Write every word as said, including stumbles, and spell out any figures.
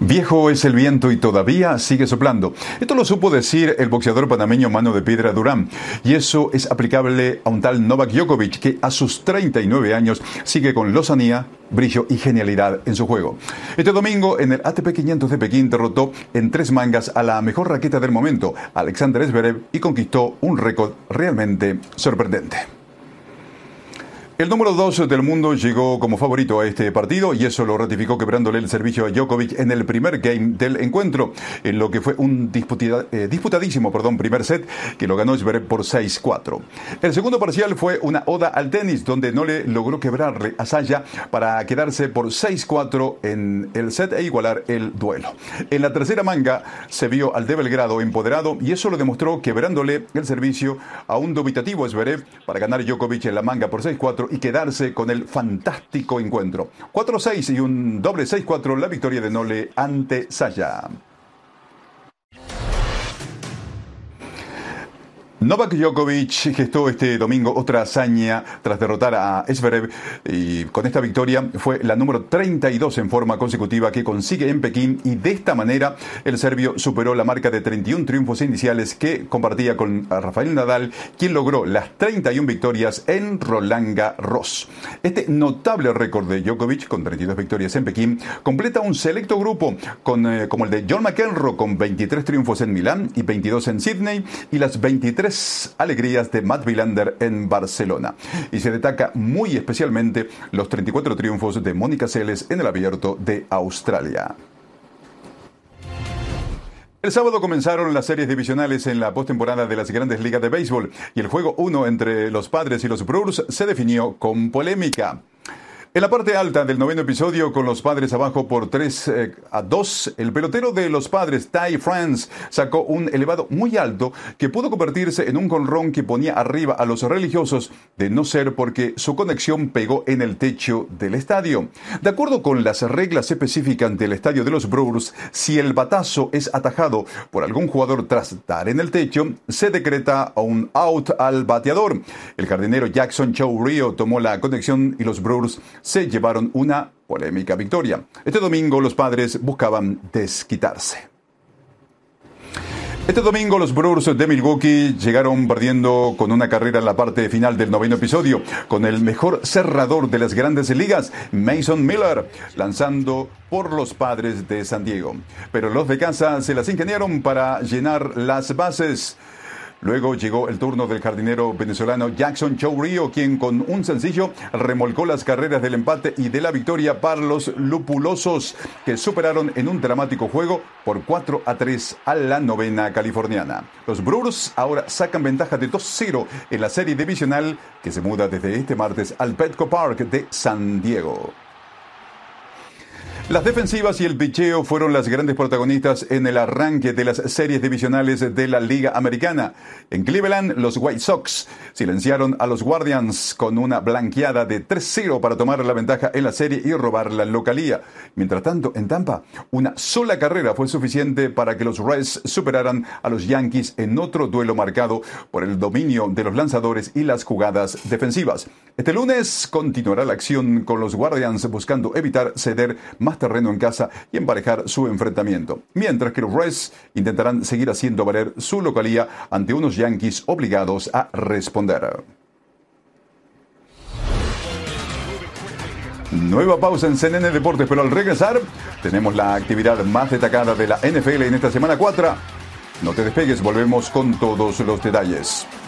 Viejo es el viento y todavía sigue soplando. Esto lo supo decir el boxeador panameño Mano de Piedra Durán. Y eso es aplicable a un tal Novak Djokovic, que a sus treinta y nueve años sigue con lozanía, brillo y genialidad en su juego. Este domingo en el A T P quinientos de Pekín derrotó en tres mangas a la mejor raqueta del momento, Alexander Zverev, y conquistó un récord realmente sorprendente. El número dos del mundo llegó como favorito a este partido y eso lo ratificó quebrándole el servicio a Djokovic en el primer game del encuentro, en lo que fue un disputada, eh, disputadísimo perdón, primer set que lo ganó Zverev por seis cuatro. El segundo parcial fue una oda al tenis, donde no le logró quebrarle a Saya para quedarse por seis cuatro en el set e igualar el duelo. En la tercera manga se vio al de Belgrado empoderado y eso lo demostró quebrándole el servicio a un dubitativo Zverev para ganar Djokovic en la manga por seis cuatro y quedarse con el fantástico encuentro. cuatro seis y un doble seis cuatro, la victoria de Nole ante Saya. Novak Djokovic gestó este domingo otra hazaña tras derrotar a Zverev y con esta victoria fue la número treinta y dos en forma consecutiva que consigue en Pekín y de esta manera el serbio superó la marca de treinta y un triunfos iniciales que compartía con Rafael Nadal, quien logró las treinta y una victorias en Roland Garros. Este notable récord de Djokovic con treinta y dos victorias en Pekín completa un selecto grupo con, eh, como el de John McEnroe con veintitrés triunfos en Milán y veintidós en Sydney y las veintitrés alegrías de Matt Wilander en Barcelona. Y se destaca muy especialmente los treinta y cuatro triunfos de Mónica Seles en el Abierto de Australia. El sábado comenzaron las series divisionales en la postemporada de las Grandes Ligas de Béisbol y el juego uno entre los Padres y los Brewers se definió con polémica. En la parte alta del noveno episodio, con los Padres abajo por tres a dos, el pelotero de los Padres, Ty France, sacó un elevado muy alto que pudo convertirse en un jonrón que ponía arriba a los religiosos, de no ser porque su conexión pegó en el techo del estadio. De acuerdo con las reglas específicas del estadio de los Brewers, si el batazo es atajado por algún jugador tras dar en el techo, se decreta un out al bateador. El jardinero Jackson Chow Rio tomó la conexión y los Brewers se llevaron una polémica victoria. Este domingo los Padres buscaban desquitarse. Este domingo los Brewers de Milwaukee llegaron perdiendo con una carrera en la parte final del noveno episodio, con el mejor cerrador de las Grandes Ligas, Mason Miller, lanzando por los Padres de San Diego. Pero los de casa se las ingeniaron para llenar las bases. Luego llegó el turno del jardinero venezolano Jackson Chow Rio, quien con un sencillo remolcó las carreras del empate y de la victoria para los lupulosos, que superaron en un dramático juego por cuatro a tres a la novena californiana. Los Brewers ahora sacan ventaja de dos cero en la serie divisional que se muda desde este martes al Petco Park de San Diego. Las defensivas y el picheo fueron las grandes protagonistas en el arranque de las series divisionales de la Liga Americana. En Cleveland, los White Sox silenciaron a los Guardians con una blanqueada de tres cero para tomar la ventaja en la serie y robar la localía. Mientras tanto, en Tampa, una sola carrera fue suficiente para que los Reds superaran a los Yankees en otro duelo marcado por el dominio de los lanzadores y las jugadas defensivas. Este lunes continuará la acción con los Guardians buscando evitar ceder más terreno en casa y emparejar su enfrentamiento, mientras que los Reds intentarán seguir haciendo valer su localía ante unos Yankees obligados a responder. Nueva pausa en C N N Deportes, pero al regresar tenemos la actividad más destacada de la N F L en esta semana cuatro. No te despegues, volvemos con todos los detalles.